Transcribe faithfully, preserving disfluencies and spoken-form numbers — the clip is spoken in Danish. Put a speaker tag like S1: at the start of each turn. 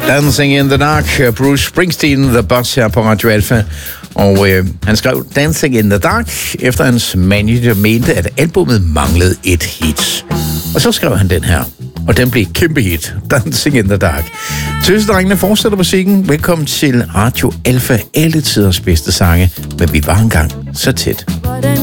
S1: Dancing in the Dark, Bruce Springsteen, The Boss her på Radio Alpha. Og øh, han skrev Dancing in the Dark, efter hans manager mente, at albumet manglede et hit. Og så skrev han den her, og den blev et kæmpe hit, Dancing in the Dark. Tøsedrengene fortsætter musikken. Velkommen til Radio Alpha, alle tiders bedste sange, men vi var engang så tæt